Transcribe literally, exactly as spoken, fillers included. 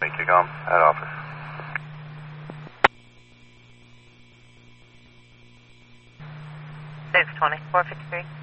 Thank you, Gum. At office. six twenty, four fifty-three.